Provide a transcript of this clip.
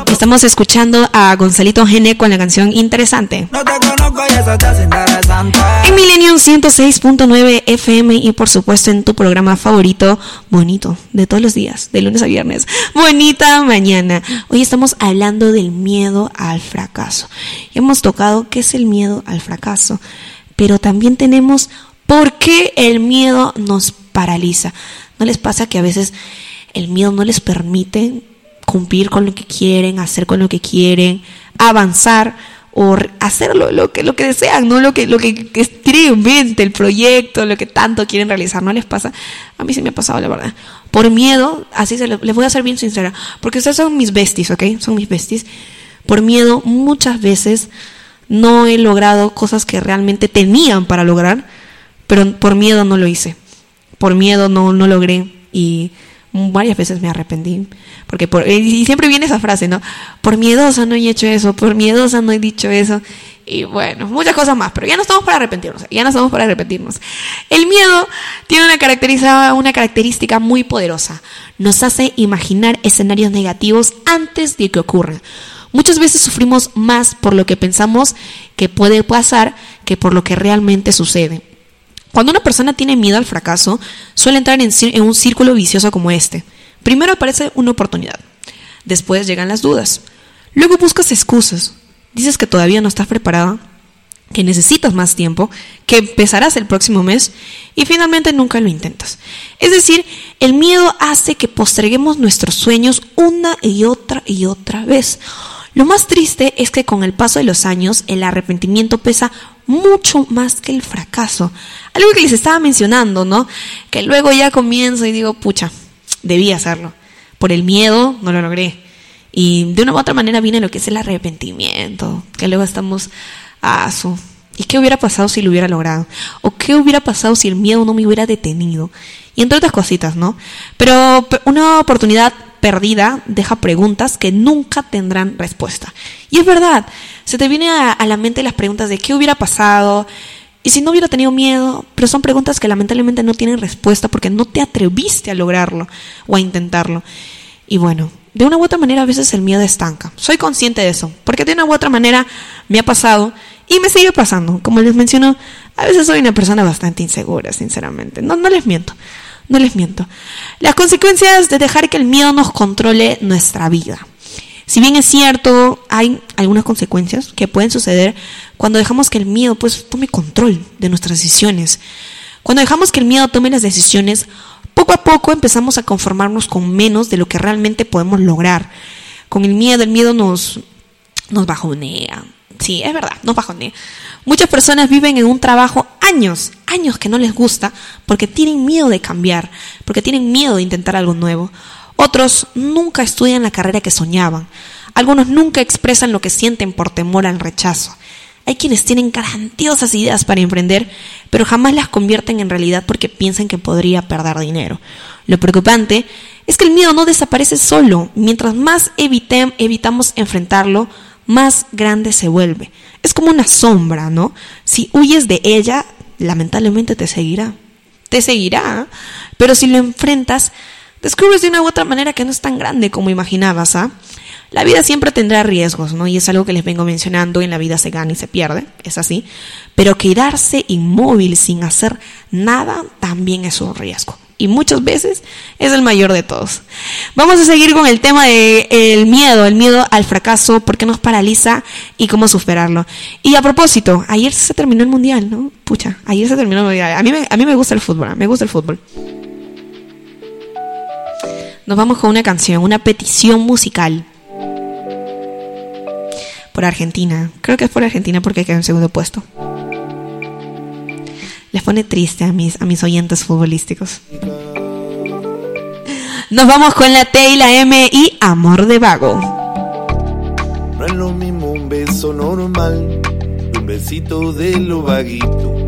Estamos escuchando a Gonzalito Gene con la canción Interesante. No te conozco y eso te hace interesante. En Millennium 106.9 FM y por supuesto en tu programa favorito, bonito, de todos los días, de lunes a viernes. Bonita mañana. Hoy estamos hablando del miedo al fracaso. Y hemos tocado qué es el miedo al fracaso, pero también tenemos por qué el miedo nos paraliza. ¿No les pasa que a veces el miedo no les permite cumplir con lo que quieren, hacer con lo que quieren, avanzar o hacer lo que desean, ¿no? Lo que tienen en mente, el proyecto, lo que tanto quieren realizar? ¿No les pasa? A mí sí me ha pasado, la verdad. Por miedo, así les voy a ser bien sincera, porque ustedes son mis besties, ¿ok? Son mis besties. Por miedo, muchas veces no he logrado cosas que realmente tenían para lograr, pero por miedo no lo hice. Por miedo no logré y varias veces me arrepentí, porque y siempre viene esa frase, ¿no? Por miedosa no he hecho eso, por miedosa no he dicho eso, y bueno, muchas cosas más, pero ya no estamos para arrepentirnos. El miedo tiene una característica muy poderosa, nos hace imaginar escenarios negativos antes de que ocurran. Muchas veces sufrimos más por lo que pensamos que puede pasar que por lo que realmente sucede. Cuando una persona tiene miedo al fracaso, suele entrar en un círculo vicioso como este. Primero aparece una oportunidad, después llegan las dudas, luego buscas excusas, dices que todavía no estás preparada, que necesitas más tiempo, que empezarás el próximo mes y finalmente nunca lo intentas. Es decir, el miedo hace que posterguemos nuestros sueños una y otra vez. Lo más triste es que con el paso de los años el arrepentimiento pesa mucho más que el fracaso. Algo que les estaba mencionando, ¿no? Que luego ya comienzo y digo, pucha, debí hacerlo. Por el miedo no lo logré. Y de una u otra manera viene lo que es el arrepentimiento, que luego estamos ¿y qué hubiera pasado si lo hubiera logrado? ¿O qué hubiera pasado si el miedo no me hubiera detenido? Y entre otras cositas, ¿no? Pero una oportunidad perdida deja preguntas que nunca tendrán respuesta. Y es verdad, se te viene a la mente las preguntas de qué hubiera pasado y si no hubiera tenido miedo, pero son preguntas que lamentablemente no tienen respuesta porque no te atreviste a lograrlo o a intentarlo. Y bueno, de una u otra manera a veces el miedo estanca. Soy consciente de eso, porque de una u otra manera me ha pasado y me sigue pasando. Como les menciono, a veces soy una persona bastante insegura, sinceramente. No les miento. Las consecuencias de dejar que el miedo nos controle nuestra vida. Si bien es cierto, hay algunas consecuencias que pueden suceder cuando dejamos que el miedo tome control de nuestras decisiones. Cuando dejamos que el miedo tome las decisiones, poco a poco empezamos a conformarnos con menos de lo que realmente podemos lograr. Con el miedo nos bajonea. Sí, es verdad, nos bajonea. Muchas personas viven en un trabajo años que no les gusta porque tienen miedo de cambiar, porque tienen miedo de intentar algo nuevo. Otros nunca estudian la carrera que soñaban. Algunos nunca expresan lo que sienten por temor al rechazo. Hay quienes tienen grandiosas ideas para emprender, pero jamás las convierten en realidad porque piensan que podría perder dinero. Lo preocupante es que el miedo no desaparece solo. Mientras más evitamos enfrentarlo, más grande se vuelve. Es como una sombra, ¿no? Si huyes de ella, lamentablemente te seguirá, pero si lo enfrentas, descubres de una u otra manera que no es tan grande como imaginabas, ¿ah? La vida siempre tendrá riesgos, ¿no? Y es algo que les vengo mencionando, en la vida se gana y se pierde, es así, pero quedarse inmóvil sin hacer nada también es un riesgo. Y muchas veces es el mayor de todos. Vamos a seguir con el tema de el miedo al fracaso, por qué nos paraliza y cómo superarlo. Y a propósito, ayer se terminó el mundial, ¿no? Pucha, ayer se terminó el mundial. A mí me gusta el fútbol, Nos vamos con una canción, una petición musical. Por Argentina. Creo que es por Argentina porque quedó en segundo puesto. Les pone triste a mis oyentes futbolísticos. Nos vamos con la T y la M y Amor de Vago. No es lo mismo un beso normal, un besito de lo vaguito.